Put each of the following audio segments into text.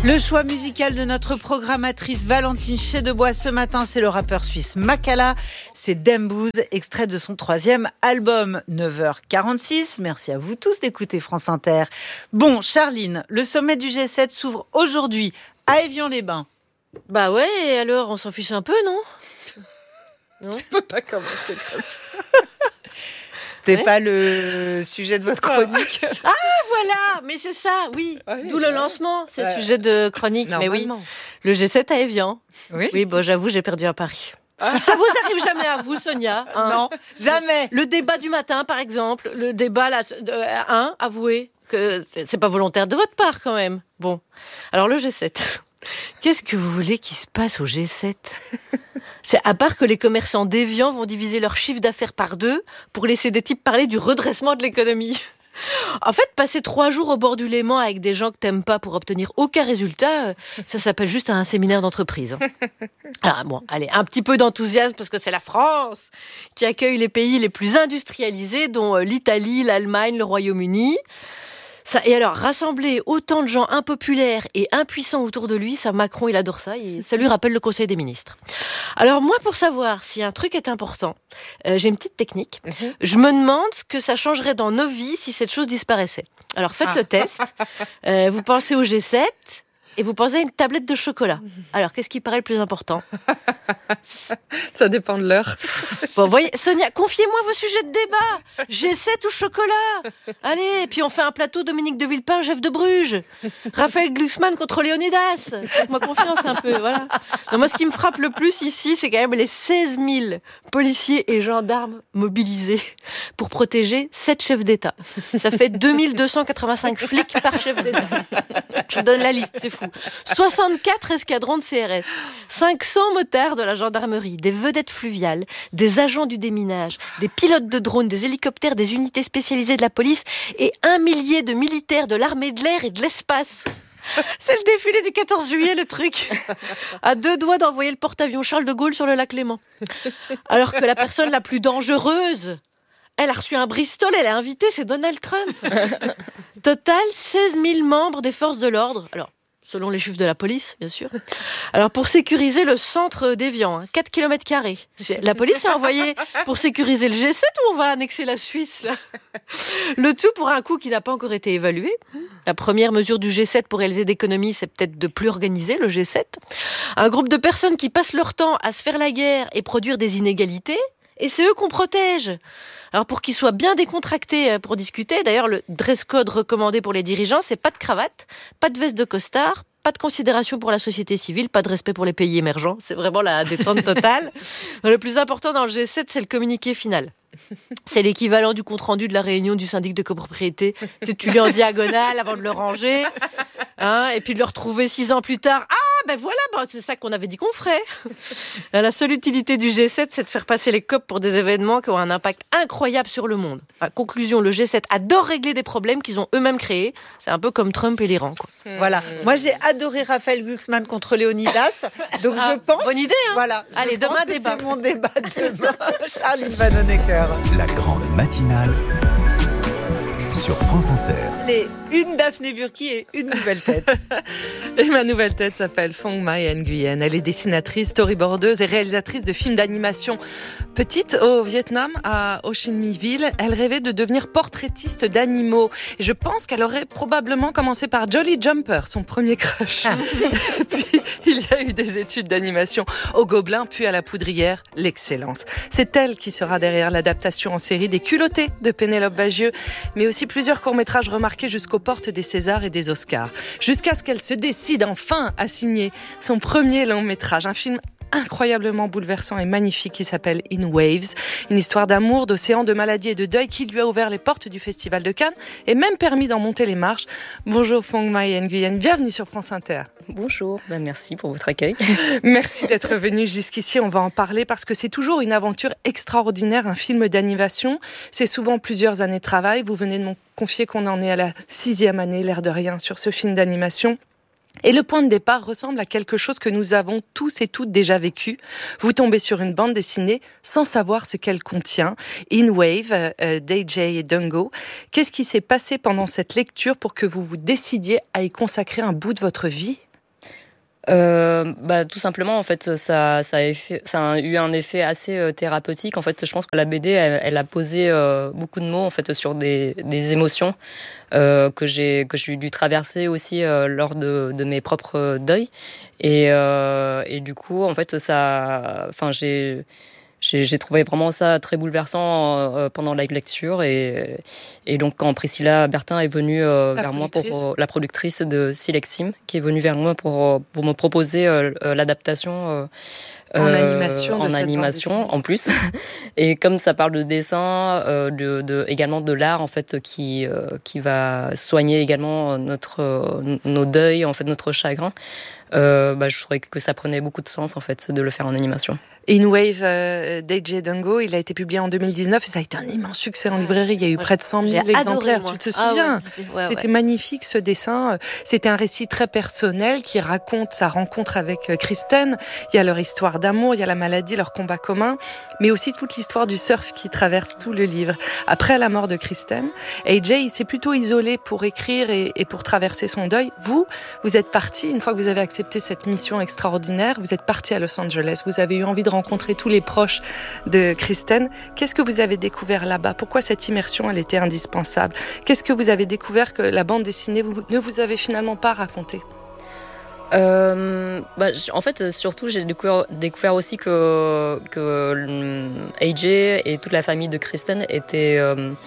Le choix musical de notre programmatrice Valentine Chedebois ce matin, c'est le rappeur suisse Makala. C'est Dembouz, extrait de son 3e album, 9h46. Merci à vous tous d'écouter France Inter. Bon, Charline, le sommet du G7 s'ouvre aujourd'hui à Évian-les-Bains. Bah ouais, et alors, on s'en fiche un peu, non ? Non. Tu peux pas commencer comme ça. C'était pas le sujet de votre chronique. Ah, voilà, mais c'est ça, oui. D'où le lancement, c'est le sujet de chronique. Mais oui, le G7 à Évian. Oui, bon, j'avoue, j'ai perdu à Paris. Ça vous arrive jamais à vous, Sonia, hein ? Non, jamais. Le débat du matin, par exemple, le débat là, avouez que c'est pas volontaire de votre part quand même. Bon, alors le G7. Qu'est-ce que vous voulez qu'il se passe au G7 ? À part que les commerçants d'Évian vont diviser leur chiffre d'affaires par 2 pour laisser des types parler du redressement de l'économie. En fait, passer 3 jours au bord du Léman avec des gens que t'aimes pas pour obtenir aucun résultat, ça s'appelle juste un séminaire d'entreprise. Alors bon, allez, un petit peu d'enthousiasme parce que c'est la France qui accueille les pays les plus industrialisés, dont l'Italie, l'Allemagne, le Royaume-Uni. Et alors, rassembler autant de gens impopulaires et impuissants autour de lui, ça, Macron, il adore ça, et ça lui rappelle le Conseil des ministres. Alors moi, pour savoir si un truc est important, j'ai une petite technique. Je me demande ce que ça changerait dans nos vies si cette chose disparaissait. Alors faites le test. Vous pensez au G7 et vous pensez à une tablette de chocolat. Alors, qu'est-ce qui paraît le plus important ? Ça dépend de l'heure. Bon, voyez, Sonia, confiez-moi vos sujets de débat. G7 ou chocolat ? Allez, et puis on fait un plateau Dominique de Villepin, Jeff de Bruges. Raphaël Glucksmann contre Léonidas. Faites-moi confiance un peu, voilà. Non, moi, ce qui me frappe le plus ici, c'est quand même les 16 000 policiers et gendarmes mobilisés pour protéger 7 chefs d'État. Ça fait 2285 flics par chef d'État. Je vous donne la liste, c'est fou. 64 escadrons de CRS, 500 motards de la gendarmerie, des vedettes fluviales, des agents du déminage, des pilotes de drones, des hélicoptères, des unités spécialisées de la police et 1 millier de militaires de l'armée de l'air et de l'espace. C'est le défilé du 14 juillet, le truc. À 2 doigts d'envoyer le porte-avions Charles de Gaulle sur le lac Léman. Alors que la personne la plus dangereuse, elle a reçu un Bristol, elle a invité, c'est Donald Trump. Total, 16 000 membres des forces de l'ordre. Alors, selon les chiffres de la police, bien sûr. Alors, pour sécuriser le centre d'Évian, 4 km². La police est envoyée pour sécuriser le G7 ou on va annexer la Suisse, là ? Le tout pour un coût qui n'a pas encore été évalué. La première mesure du G7 pour réaliser d'économies, c'est peut-être de plus organiser le G7. Un groupe de personnes qui passent leur temps à se faire la guerre et produire des inégalités. Et c'est eux qu'on protège. Alors pour qu'ils soient bien décontractés pour discuter, d'ailleurs le dress code recommandé pour les dirigeants, c'est pas de cravate, pas de veste de costard, pas de considération pour la société civile, pas de respect pour les pays émergents. C'est vraiment la détente totale. Le plus important dans le G7, c'est le communiqué final. C'est l'équivalent du compte-rendu de la réunion du syndic de copropriété. Tu lis en diagonale avant de le ranger, et puis de le retrouver 6 ans plus tard. Ah, ben voilà, c'est ça qu'on avait dit qu'on ferait. La seule utilité du G7, c'est de faire passer les COP pour des événements qui ont un impact incroyable sur le monde. À conclusion, le G7 adore régler des problèmes qu'ils ont eux-mêmes créés. C'est un peu comme Trump et l'Iran, quoi. Voilà. Moi, j'ai adoré Raphaël Glucksmann contre Léonidas. Donc, je pense... Bonne idée, hein. Voilà. Allez, demain, débat. C'est mon débat demain. Charline Vanhoenacker. La grande matinale sur France Inter. Les une Daphné Burki et une nouvelle tête. Et ma nouvelle tête s'appelle Phong Mai Nguyen. Elle est dessinatrice, storyboardeuse et réalisatrice de films d'animation. Petite au Vietnam, à Ho Chi Minh Ville, elle rêvait de devenir portraitiste d'animaux. Et je pense qu'elle aurait probablement commencé par Jolly Jumper, son premier crush. Puis il y a eu des études d'animation au Gobelin, puis à la Poudrière, l'excellence. C'est elle qui sera derrière l'adaptation en série des Culottés de Pénélope Bagieux, mais aussi plusieurs courts-métrages remarqués jusqu'aux portes des Césars et des Oscars. Jusqu'à ce qu'elle se décide enfin à signer son premier long-métrage, un film incroyablement bouleversant et magnifique qui s'appelle In Waves, une histoire d'amour, d'océan, de maladie et de deuil qui lui a ouvert les portes du Festival de Cannes et même permis d'en monter les marches. Bonjour Phong Mai Nguyen, bienvenue sur France Inter. Bonjour, merci pour votre accueil. Merci d'être venu jusqu'ici, on va en parler parce que c'est toujours une aventure extraordinaire, un film d'animation. C'est souvent plusieurs années de travail, vous venez de me confier qu'on en est à la 6e année, l'air de rien, sur ce film d'animation. Et le point de départ ressemble à quelque chose que nous avons tous et toutes déjà vécu. Vous tombez sur une bande dessinée sans savoir ce qu'elle contient. In Wave, d'AJ et Dungo. Qu'est-ce qui s'est passé pendant cette lecture pour que vous vous décidiez à y consacrer un bout de votre vie ? Tout simplement, en fait, ça a eu un effet assez thérapeutique. En fait, je pense que la BD, elle a posé beaucoup de mots en fait sur des émotions que j'ai dû traverser aussi lors de mes propres deuils. Et du coup, en fait, j'ai trouvé vraiment ça très bouleversant pendant la lecture et donc quand Priscilla Bertin est venue vers moi pour la productrice de Silexim qui est venue vers moi pour me proposer l'adaptation en animation en plus et comme ça parle de dessin également de l'art en fait qui va soigner également nos deuils en fait notre chagrin. Je trouvais que ça prenait beaucoup de sens en fait de le faire en animation. In Wave d'A.J. Dungo, il a été publié en 2019 et ça a été un immense succès en librairie. Il y a eu près de 100 000 exemplaires. Tu te souviens ? C'était magnifique ce dessin. C'était un récit très personnel qui raconte sa rencontre avec Kristen. Il y a leur histoire d'amour, il y a la maladie, leur combat commun, mais aussi toute l'histoire du surf qui traverse tout le livre. Après la mort de Kristen, A.J. s'est plutôt isolé pour écrire et pour traverser son deuil. Vous êtes parti, une fois que vous avez accepté cette mission extraordinaire, vous êtes parti à Los Angeles. Vous avez eu envie de rencontrer tous les proches de Kristen. Qu'est-ce que vous avez découvert là-bas ? Pourquoi cette immersion, elle était indispensable ? Qu'est-ce que vous avez découvert que la bande dessinée ne vous avait finalement pas raconté ? En fait, surtout, j'ai découvert aussi que AJ et toute la famille de Kristen étaient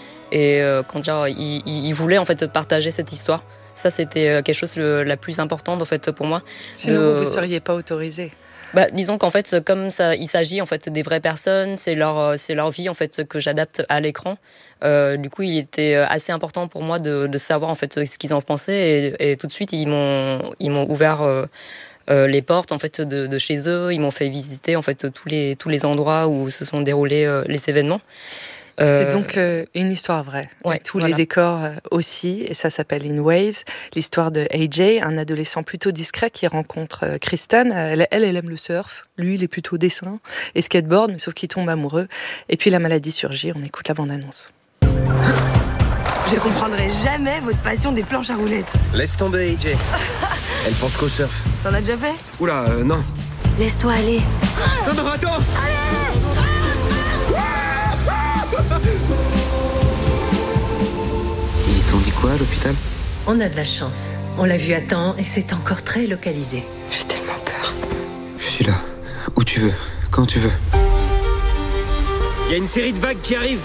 ils voulaient en fait partager cette histoire. Ça, c'était quelque chose la plus importante en fait pour moi. Sinon, vous seriez pas autorisé. Disons qu'en fait, comme ça, il s'agit en fait des vraies personnes, c'est leur vie en fait que j'adapte à l'écran. Du coup, il était assez important pour moi de savoir en fait ce qu'ils en pensaient et tout de suite ils m'ont ouvert les portes en fait de chez eux. Ils m'ont fait visiter en fait tous les endroits où se sont déroulés les événements. C'est donc une histoire vraie. Ouais, tous les décors aussi, et ça s'appelle In Waves. L'histoire de AJ, un adolescent plutôt discret qui rencontre Kristen. Elle aime le surf. Lui, il est plutôt dessin et skateboard, mais sauf qu'il tombe amoureux. Et puis la maladie surgit. On écoute la bande-annonce. Je comprendrai jamais votre passion des planches à roulettes. Laisse tomber, AJ. Elle pense qu'au surf. T'en as déjà fait ? Oula, non. Laisse-toi aller. Non, attends. Ils t'ont dit quoi à l'hôpital ? On a de la chance. On l'a vu à temps et c'est encore très localisé. J'ai tellement peur. Je suis là. Où tu veux. Quand tu veux. Il y a une série de vagues qui arrivent.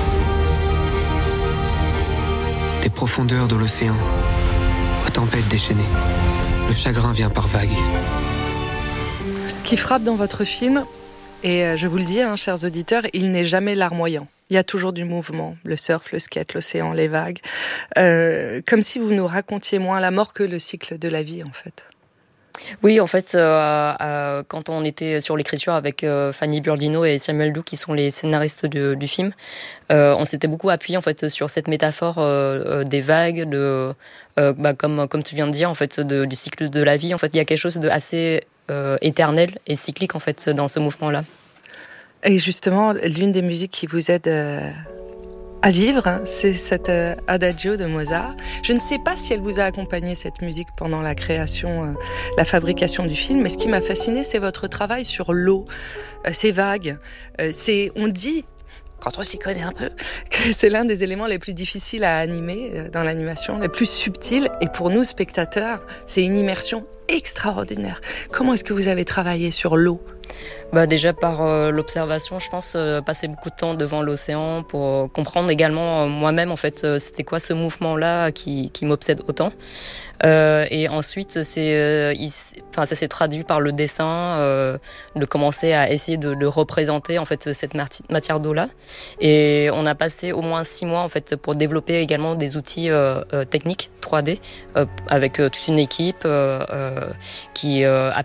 Des profondeurs de l'océan. Aux tempêtes déchaînées. Le chagrin vient par vagues. Ce qui frappe dans votre film, et je vous le dis, chers auditeurs, il n'est jamais larmoyant. Il y a toujours du mouvement, le surf, le skate, l'océan, les vagues. Comme si vous nous racontiez moins la mort que le cycle de la vie, en fait. Oui, en fait, quand on était sur l'écriture avec Fanny Burdino et Samuel Doux, qui sont les scénaristes du film, on s'était beaucoup appuyé en fait sur cette métaphore des vagues, comme tu viens de dire, en fait, du cycle de la vie. En fait, il y a quelque chose de assez éternel et cyclique en fait dans ce mouvement-là. Et justement, l'une des musiques qui vous aide à vivre, c'est cette Adagio de Mozart. Je ne sais pas si elle vous a accompagné, cette musique, pendant la création, la fabrication du film, mais ce qui m'a fasciné, c'est votre travail sur l'eau, ces vagues. On dit, quand on s'y connaît un peu, que c'est l'un des éléments les plus difficiles à animer dans l'animation, les plus subtils. Et pour nous, spectateurs, c'est une immersion extraordinaire. Comment est-ce que vous avez travaillé sur l'eau ? Déjà par l'observation, je pense, passer beaucoup de temps devant l'océan pour comprendre également moi-même en fait c'était quoi ce mouvement-là qui m'obsède autant. Et ensuite ça s'est traduit par le dessin, de commencer à essayer de représenter en fait cette matière d'eau-là. Et on a passé au moins 6 mois en fait pour développer également des outils techniques 3D avec toute une équipe à Paris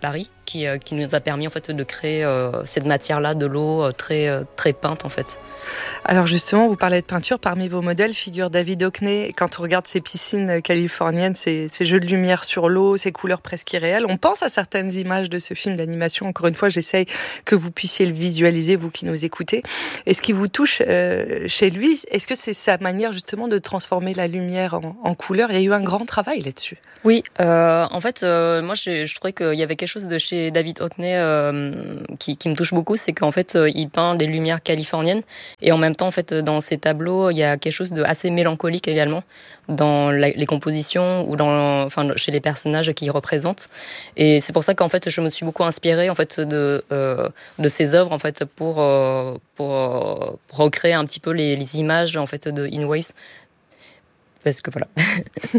qui nous a permis en fait de créer cette matière-là, de l'eau très peinte en fait. Alors justement, vous parlez de peinture. Parmi vos modèles figure David Hockney. Quand on regarde ces piscines californiennes, ces jeux de lumière sur l'eau, ces couleurs presque irréelles, on pense à certaines images de ce film d'animation. Encore une fois, j'essaye que vous puissiez le visualiser, vous qui nous écoutez. Et ce qui vous touche chez lui, est-ce que c'est sa manière justement de transformer la lumière en couleur? Il y a eu un grand travail là-dessus. Oui, en fait, moi je trouvais qu'il y avait quelque chose de chez David Hockney qui me touche beaucoup, c'est qu'en fait il peint des lumières californiennes et en même temps en fait dans ses tableaux il y a quelque chose de assez mélancolique également dans les compositions ou chez les personnages qu'il représente. Et c'est pour ça qu'en fait je me suis beaucoup inspirée en fait de ses œuvres en fait pour recréer un petit peu les images en fait de In Waves. Parce que voilà.